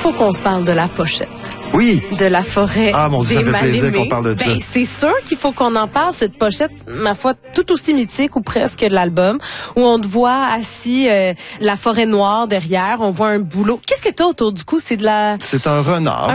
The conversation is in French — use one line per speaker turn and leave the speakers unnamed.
faut qu'on se parle de la pochette.
Oui.
De la forêt.
Ah mon Dieu, ça fait plaisir qu'on parle de ça.
Ben, c'est sûr qu'il faut qu'on en parle, cette pochette, ma foi, tout aussi mythique ou presque de l'album, où on te voit assis, la forêt noire derrière, on voit un bouleau. Qu'est-ce que t'as autour du cou? C'est de la...
C'est un renard.